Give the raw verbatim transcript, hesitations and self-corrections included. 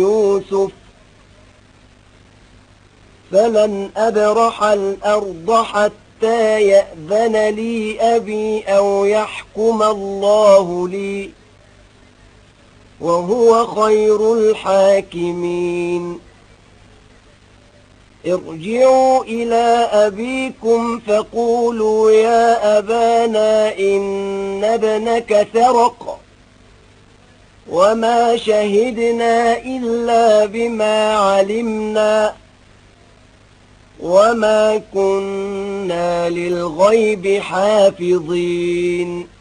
يوسف فلن أبرح الأرض حتى يأذن لي أبي أو يحكم الله لي وهو خير الحاكمين ارجعوا إلى أبيكم فقولوا يا أبانا إن ابنك سرق وما شهدنا إلا بما علمنا وما كنا للغيب حافظين